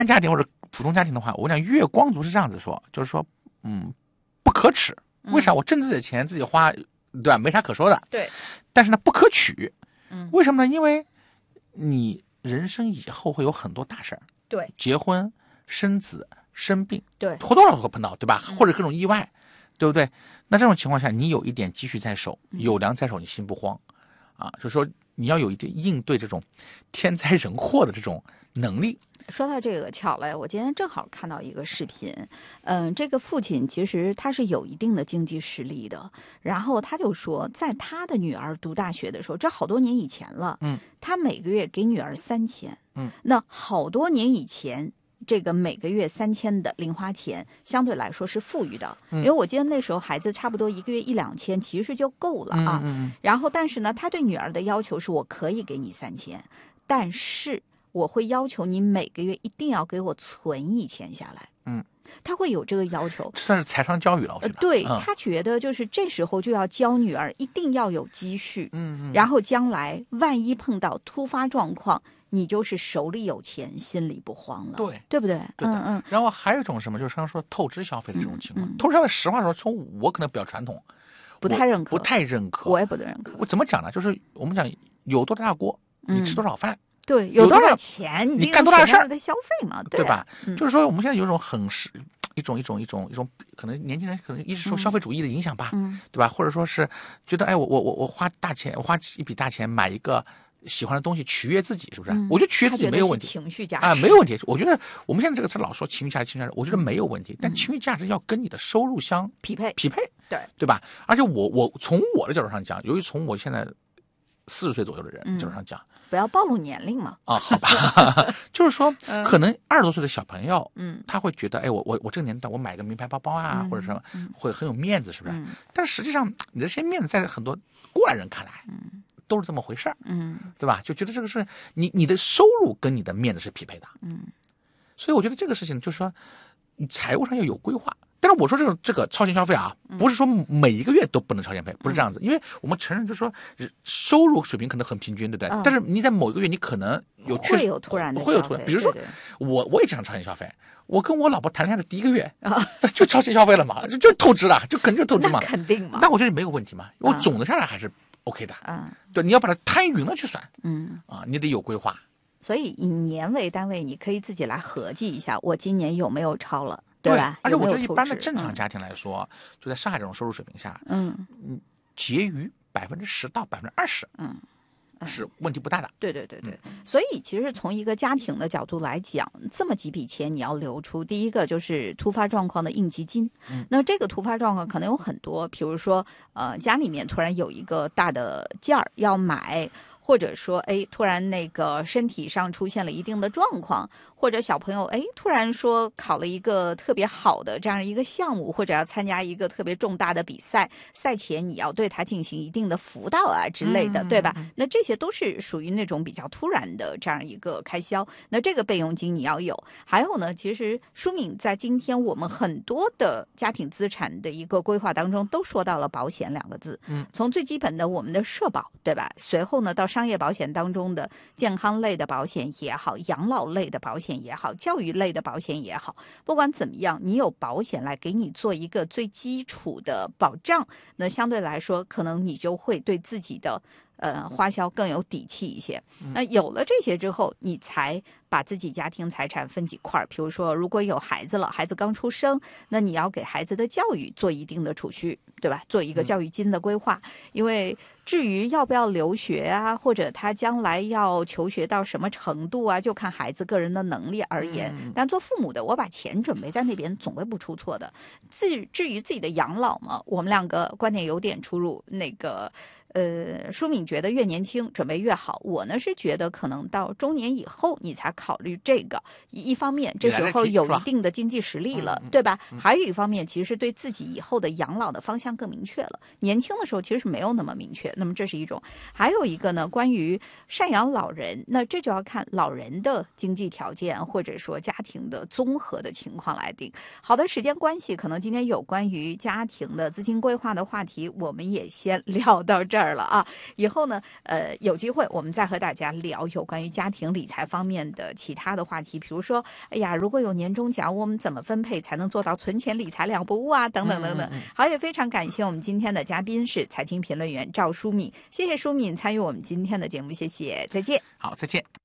家庭或者普通家庭的话，我讲月光族是这样子说，就是说，不可耻。为啥？我挣自己的钱自己花，对吧？没啥可说的。 对。 但是呢，不可取。为什么呢？因为你人生以后会有很多大事儿。 对。 结婚、生子、生病， 对， 或多或少会碰到，对吧？或者各种意外，对不对？那这种情况下，你有一点积蓄在手，有粮在手，你心不慌啊。就是说，你要有一点应对这种天灾人祸的这种能力。 说到这个巧了，我今天正好看到一个视频，这个父亲其实他是有一定的经济实力的，然后他就说，在他的女儿读大学的时候，这好多年以前了，他每个月给女儿3000，那好多年以前。这个每个月3000的零花钱相对来说是富裕的，因为我记得那时候孩子差不多一个月1-2千其实就够了啊。然后但是呢，他对女儿的要求是我可以给你3000，但是我会要求你每个月一定要给我存1000下来。他会有这个要求， 算是财商教育了，我觉得。 对，他觉得就是这时候就要教女儿一定要有积蓄，然后将来万一碰到突发状况，你就是手里有钱，心里不慌了，对不对？ 然后还有一种什么，就是刚刚说透支消费的这种情况。透支消费，实话说，从我可能比较传统， 不太认可，我也不认可。 我怎么讲呢？就是我们讲有多大锅，你吃多少饭。 对，有多少钱你干多大事儿的消费嘛， 对吧？就是说我们现在有一种一种，可能年轻人可能一是受消费主义的影响吧，对吧？或者说是觉得，哎，我花大钱，我花一笔大钱买一个喜欢的东西取悦自己，是不是？我觉得取悦自己没有问题， 情绪价值没有问题。我觉得我们现在这个词老说情绪价值，我觉得没有问题。但情绪价值要跟你的收入相匹配， 对吧？而且我从我的角度上讲，由于从我现在40岁左右的人角度上讲。 不要暴露年龄嘛。 好吧，就是说，可能20多岁的小朋友，他会觉得，哎，我这个年代我买个名牌包包啊，或者什么，会很有面子，是不是？但实际上，你的这些面子在很多过来人看来，都是这么回事儿，对吧？就觉得这个是你的收入跟你的面子是匹配的，所以我觉得这个事情就是说，你财务上要有规划。但是我说这个超前消费啊，不是说每一个月都不能超前费，不是这样子，因为我们承认就是说收入水平可能很平均，对不对？但是你在某一个月你可能会有突然的会有突然，比如说我也经常超前消费，我跟我老婆谈恋爱的第一个月就超前消费了嘛，就透支了，就肯定就透支嘛， 那肯定嘛。 那我觉得没有问题嘛，我总的下来还是 OK 的，对，你要把它摊匀了去算，你得有规划。 所以以年为单位，你可以自己来合计一下，我今年有没有超了。对吧？ 而且我觉得一般的正常家庭来说，就在上海这种收入水平下，结余10%到20%，是问题不大的。 对。所以其实从一个家庭的角度来讲，这么几笔钱你要留出，第一个就是突发状况的应急金。那这个突发状况可能有很多，比如说家里面突然有一个大的件儿要买。或者说，哎，突然那个身体上出现了一定的状况，或者小朋友，哎，突然说考了一个特别好的这样一个项目，或者要参加一个特别重大的比赛，赛前你要对他进行一定的辅导啊之类的，对吧？那这些都是属于那种比较突然的这样一个开销。那这个备用金你要有。还有呢，其实舒敏在今天我们很多的家庭资产的一个规划当中都说到了保险2个字。从最基本的我们的社保，对吧？随后呢，到商业保险当中的健康类的保险也好，养老类的保险也好，教育类的保险也好，不管怎么样，你有保险来给你做一个最基础的保障，那相对来说，可能你就会对自己的花销更有底气一些。那有了这些之后，你才把自己家庭财产分几块，比如说如果有孩子了，孩子刚出生，那你要给孩子的教育做一定的储蓄，对吧？做一个教育金的规划。因为至于要不要留学啊，或者他将来要求学到什么程度啊，就看孩子个人的能力而言。但做父母的，我把钱准备在那边，总归不出错的。至于自己的养老嘛，我们2个观点有点出入。那个舒敏觉得越年轻准备越好，我呢是觉得可能到中年以后你才考虑这个。一方面这时候有一定的经济实力了，对吧？还有一方面其实对自己以后的养老的方向更明确了，年轻的时候其实是没有那么明确。那么这是一种。还有一个呢，关于赡养老人，那这就要看老人的经济条件或者说家庭的综合的情况来定。好的，时间关系，可能今天有关于家庭的资金规划的话题我们也先聊到这儿。 儿了啊。以后呢，有机会我们再和大家聊有关于家庭理财方面的其他的话题，比如说，哎呀，如果有年终奖，我们怎么分配才能做到存钱理财两不误啊？等等等等。好，也非常感谢我们今天的嘉宾是财经评论员赵淑敏，谢谢淑敏参与我们今天的节目，谢谢，再见。 好，再见。